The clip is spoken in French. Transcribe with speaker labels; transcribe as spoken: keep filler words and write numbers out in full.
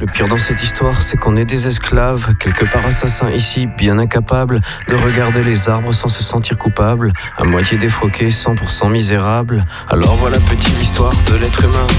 Speaker 1: Le pire dans cette histoire, c'est qu'on est des esclaves, quelque part assassins ici, bien incapables de regarder les arbres sans se sentir coupables, à moitié défroqués, cent pour cent misérables. Alors voilà petite l'histoire de l'être humain,